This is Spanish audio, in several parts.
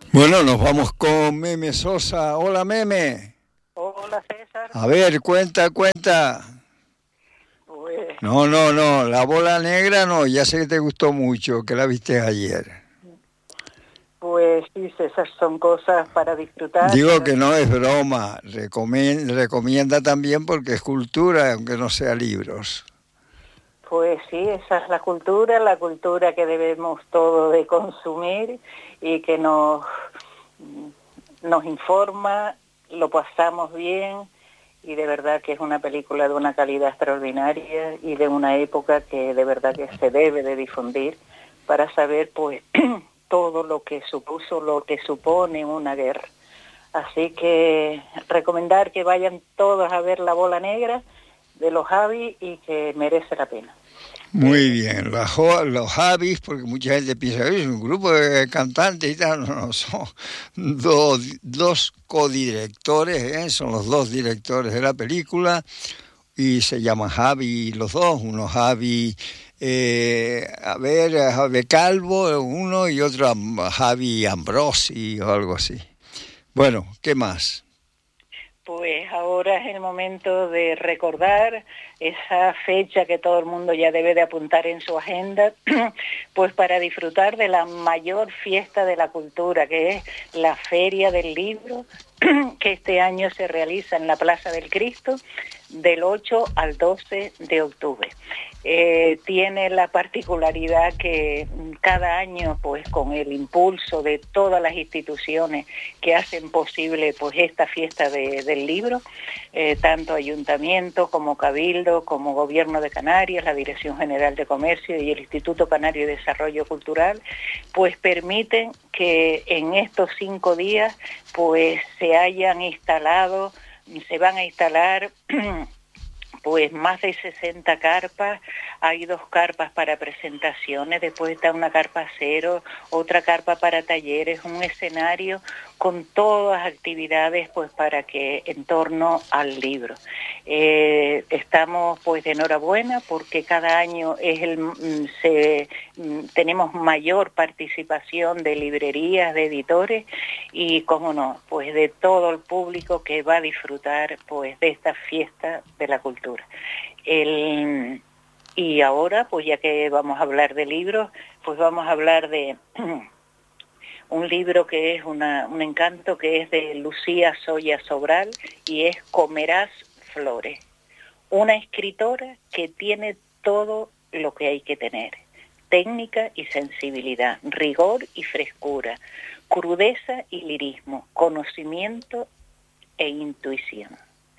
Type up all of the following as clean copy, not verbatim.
Bueno, nos vamos con Meme Sosa. Hola, Meme. Hola César, A ver, cuenta. pues, No, la bola negra no, ya sé que te gustó mucho, que la viste ayer. pues sí César, son cosas para disfrutar, Digo para que no es broma, recomienda también porque es cultura, aunque no sea libros. pues sí, esa es la cultura que debemos todos de consumir y que nos informa, lo pasamos bien y de verdad que es una película de una calidad extraordinaria y de una época que de verdad que se debe de difundir para saber pues todo lo que supuso, lo que supone una guerra. Así que recomendar que vayan todos a ver La Bola Negra de los Javi y que merece la pena. Muy bien, los Javis, porque mucha gente piensa que es un grupo de cantantes y tal, no, son dos codirectores, son los dos directores de la película y se llaman Javi los dos, uno Javi, Javi Calvo, uno y otro Javi Ambrosi o algo así. Bueno, ¿qué más? Pues ahora es el momento de recordar esa fecha que todo el mundo ya debe de apuntar en su agenda, pues para disfrutar de la mayor fiesta de la cultura, que es la Feria del Libro, que este año se realiza en la Plaza del Cristo del 8 al 12 de octubre. Tiene la particularidad que cada año, pues con el impulso de todas las instituciones que hacen posible pues esta fiesta del libro, tanto ayuntamiento como cabildo, como gobierno de Canarias, la Dirección General de Comercio y el Instituto Canario de Desarrollo Cultural, pues permiten que en estos 5 días pues se van a instalar pues más de 60 carpas, hay 2 carpas para presentaciones, después está una carpa cero, otra carpa para talleres, un escenario con todas las actividades pues para que en torno al libro. Estamos pues de enhorabuena porque cada año tenemos mayor participación de librerías, de editores y, cómo no, pues de todo el público que va a disfrutar pues de esta fiesta de la cultura. Y ahora, pues ya que vamos a hablar de libros, pues vamos a hablar de un libro que es un encanto, que es de Lucía Soya Sobral y es Comerás Flores. Una escritora que tiene todo lo que hay que tener: técnica y sensibilidad, rigor y frescura, crudeza y lirismo, conocimiento e intuición.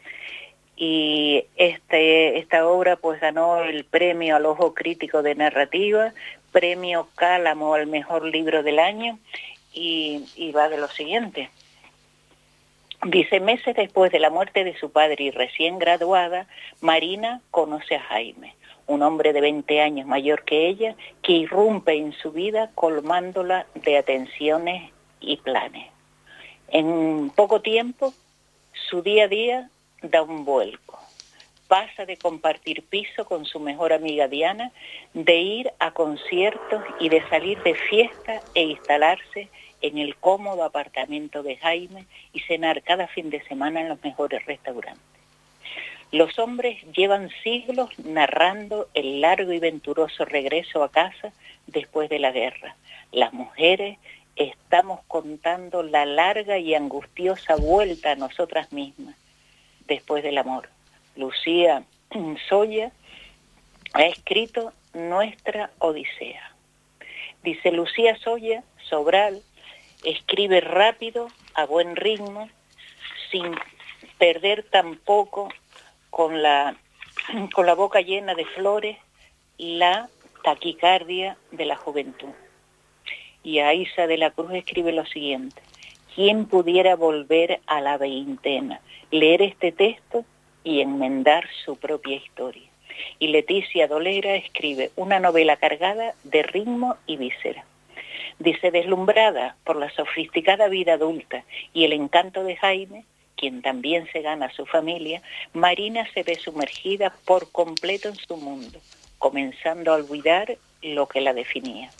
Y esta obra pues ganó el premio al Ojo Crítico de Narrativa, premio Cálamo al mejor libro del año y va de lo siguiente. Dice: meses después de la muerte de su padre y recién graduada, Marina conoce a Jaime, un hombre de 20 años mayor que ella, que irrumpe en su vida colmándola de atenciones y planes. En poco tiempo, su día a día da un vuelco. Pasa de compartir piso con su mejor amiga Diana, de ir a conciertos y de salir de fiesta e instalarse en el cómodo apartamento de Jaime y cenar cada fin de semana en los mejores restaurantes. Los hombres llevan siglos narrando el largo y venturoso regreso a casa después de la guerra. Las mujeres estamos contando la larga y angustiosa vuelta a nosotras mismas después del amor. Lucía Soya ha escrito Nuestra Odisea. Dice: Lucía Soya Sobral escribe rápido, a buen ritmo, sin perder tampoco con la boca llena de flores la taquicardia de la juventud. Y Aiza de la Cruz escribe lo siguiente: ¿quién pudiera volver a la veintena, leer este texto y enmendar su propia historia? Y Leticia Dolera escribe una novela cargada de ritmo y víscera. Dice: deslumbrada por la sofisticada vida adulta y el encanto de Jaime, quien también se gana a su familia, Marina se ve sumergida por completo en su mundo, comenzando a olvidar lo que la definía.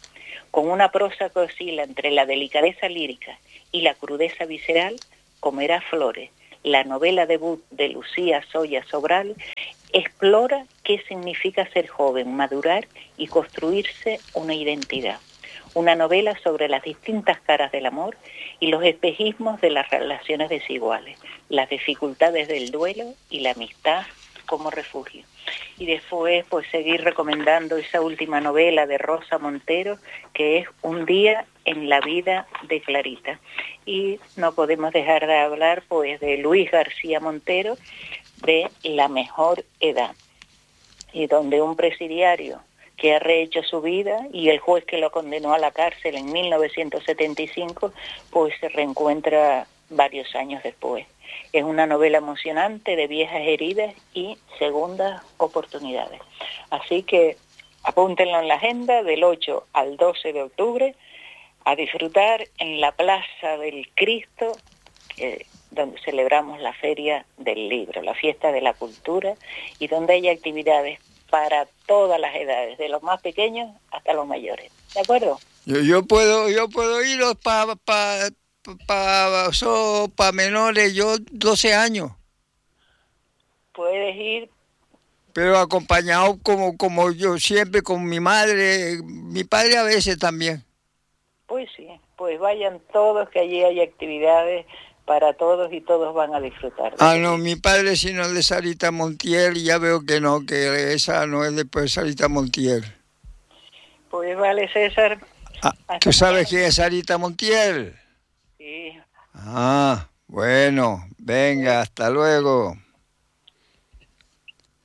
Con una prosa que oscila entre la delicadeza lírica y la crudeza visceral, Comerás flores, la novela debut de Lucía Soya Sobral, explora qué significa ser joven, madurar y construirse una identidad. Una novela sobre las distintas caras del amor y los espejismos de las relaciones desiguales, las dificultades del duelo y la amistad como refugio. Y después pues seguir recomendando esa última novela de Rosa Montero, que es Un día en la vida de Clarita. Y no podemos dejar de hablar pues de Luis García Montero, de La mejor edad, y donde un presidiario que ha rehecho su vida y el juez que lo condenó a la cárcel en 1975, pues se reencuentra varios años después. Es una novela emocionante de viejas heridas y segundas oportunidades. Así que apúntenlo en la agenda del 8 al 12 de octubre a disfrutar en la Plaza del Cristo, donde celebramos la Feria del Libro, la Fiesta de la Cultura, y donde hay actividades para todas las edades, de los más pequeños hasta los mayores. ¿De acuerdo? Yo puedo ir para menores, yo 12 años. Puedes ir. Pero acompañado como yo siempre, con mi madre, mi padre a veces también. Pues sí, pues vayan todos, que allí hay actividades para todos y todos van a disfrutar. No, mi padre si no es de Sarita Montiel, y ya veo que no, que esa no es de Sarita Montiel. Pues vale, César. ¿Tú sabes quién es Sarita Montiel? Sí. Bueno, venga, hasta luego.